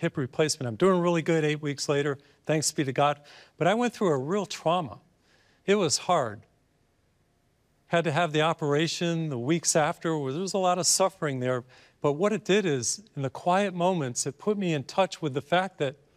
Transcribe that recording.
hip replacement. I'm doing really good 8 weeks later, thanks be to God. But I went through a real trauma. It was hard. Had to have the operation the weeks after, where there was a lot of suffering there. But what it did is, in the quiet moments, it put me in touch with the fact that